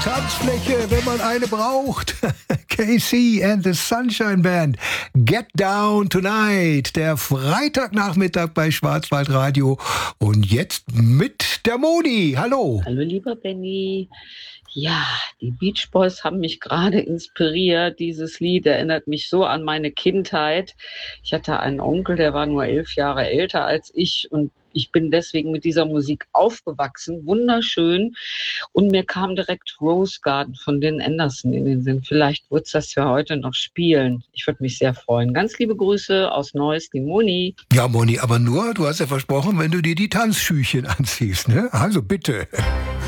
Tanzfläche, wenn man eine braucht. KC and the Sunshine Band. Get Down Tonight. Der Freitagnachmittag bei Schwarzwaldradio. Und jetzt mit der Moni. Hallo. Hallo, lieber Benny. Ja, die Beach Boys haben mich gerade inspiriert. Dieses Lied erinnert mich so an meine Kindheit. Ich hatte einen Onkel, der war nur 11 Jahre älter als ich und ich bin deswegen mit dieser Musik aufgewachsen. Wunderschön. Und mir kam direkt Rose Garden von den Anderson in den Sinn. Vielleicht wird es das ja heute noch spielen. Ich würde mich sehr freuen. Ganz liebe Grüße aus Neuss, die Moni. Ja, Moni, aber nur, du hast ja versprochen, wenn du dir die Tanzschüchen anziehst, ne? Also bitte.